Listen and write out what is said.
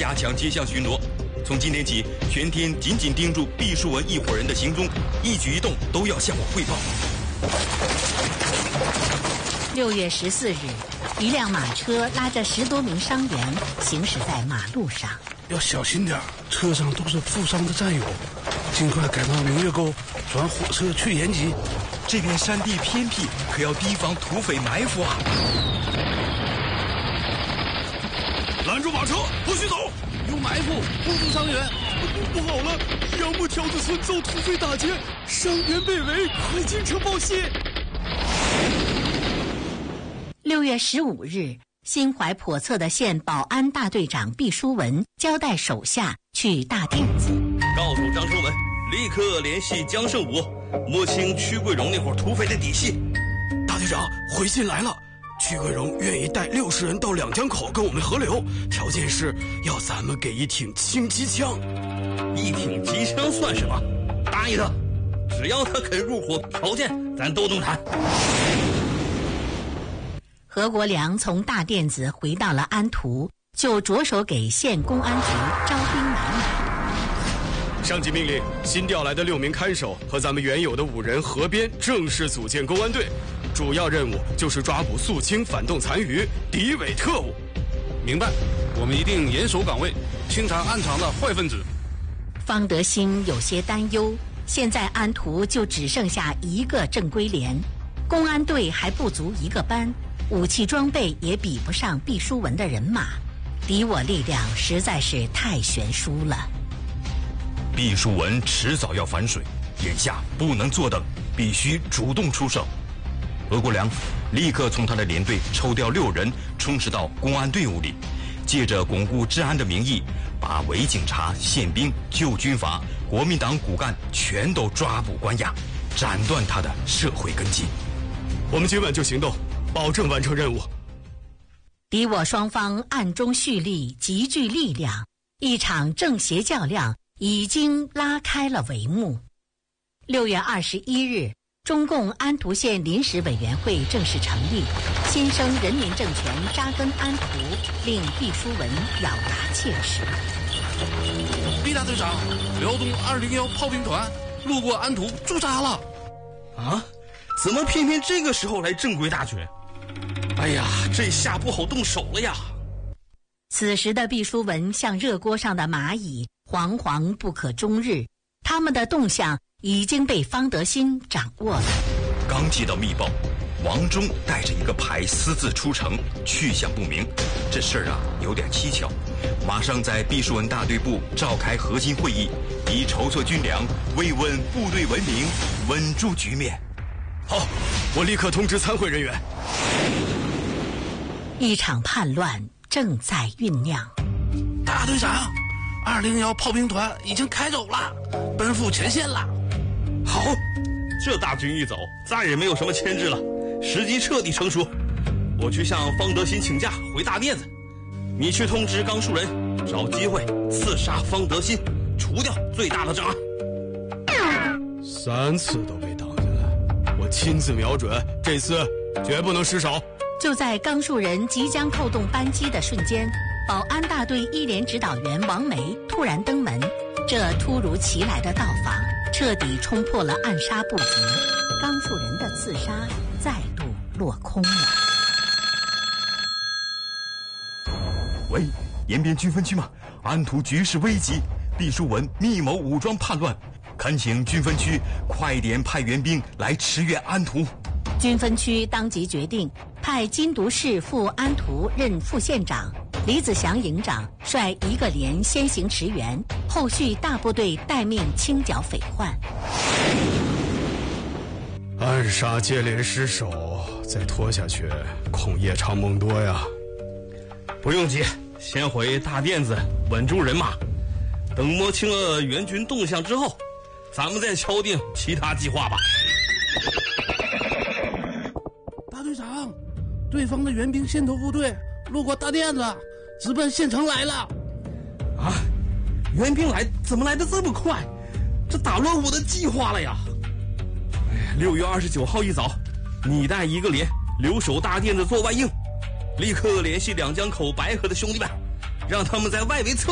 加强街巷巡逻。从今天起，全天紧紧盯住毕淑文一伙人的行踪，一举一动都要向我汇报。 6月14日，一辆马车拉着10多名伤员行驶在马路上。 要小心点，车上都是负伤的战友，尽快赶到明月沟，转火车去延吉。 这片山地偏僻，可要提防土匪埋伏啊！ 拦住马车，不许走！ 有埋伏，护住伤员。 不好了，杨木条子村遭土匪打劫，伤员被围，快进城报信。 6月15日，心怀叵测的县保安大队长毕淑文交代手下去大甸子， 告诉张胜文，立刻联系江胜武，摸清屈桂荣那伙土匪的底细。 大队长，回信来了，屈桂荣愿意带60人到两江口跟我们合流，条件是要咱们给一挺轻机枪。 一挺机枪算什么？答应他，只要他肯入伙，条件咱都能谈。 何国良从大甸子回到了安图，就着手给县公安局招兵买马。 上级命令，新调来的6名看守和咱们原有的5人合编，正式组建公安队，主要任务就是抓捕肃清反动残余、敌伪特务。 明白，我们一定严守岗位，清查暗藏的坏分子。 方德兴有些担忧，现在安图就只剩下1个正规连，公安队还不足1个班，武器装备也比不上毕淑文的人马，敌我力量实在是太悬殊了。 毕淑文迟早要反水，眼下不能坐等，必须主动出手。何国良立刻从他的连队抽调6人，充实到公安队伍里，借着巩固治安的名义，把伪警察、宪兵、旧军阀、国民党骨干全都抓捕关押，斩断他的社会根基。 我们今晚就行动，保证完成任务。 敌我双方暗中蓄力，集聚力量，一场正邪较量已经拉开了帷幕。6月21日，中共安图县临时委员会正式成立，新生人民政权扎根安图，令毕淑文咬牙切齿。 毕大队长，辽东201炮兵团路过安图驻扎了。 啊？怎么偏偏这个时候来正规大军？哎呀，这下不好动手了呀！ 此时的毕淑文像热锅上的蚂蚁，惶惶不可终日。他们的动向已经被方德兴掌握了。 刚接到密报，王忠带着一个排私自出城，去向不明。这事儿啊，有点蹊跷。马上在毕淑文大队部召开核心会议，以筹措军粮，慰问部队文明，稳住局面。 好，我立刻通知参会人员。 一场叛乱正在酝酿。 大队长，201炮兵团已经开走了，奔赴前线了。 好，这大军一走，再也没有什么牵制了，时机彻底成熟。我去向方德兴请假回大甸子，你去通知刚树人，找机会刺杀方德兴，除掉最大的障碍。 3次都被挡下来，我亲自瞄准，这次绝不能失手。 就在刚树人即将扣动扳机的瞬间，保安大队1连指导员王梅突然登门，这突如其来的到访彻底冲破了暗杀布局，刚树人的刺杀再度落空了。 喂，延边军分区吗？安图局势危急，毕淑文密谋武装叛乱，恳请军分区快点派援兵来驰援安图。 军分区当即决定派金独士赴安图任副县长，李子祥营长率1个连先行驰援，后续大部队待命清剿匪患。 暗杀接连失守，再拖下去恐夜长梦多呀。 不用急，先回大甸子稳住人马，等摸清了援军动向之后，咱们再敲定其他计划吧。 大队长，对方的援兵先头部队路过大甸子，直奔县城来了。 啊，援兵来怎么来的这么快？这打乱我的计划了呀！6月29号一早，你带1个连留守大甸子做外应，立刻联系两江口白河的兄弟们，让他们在外围侧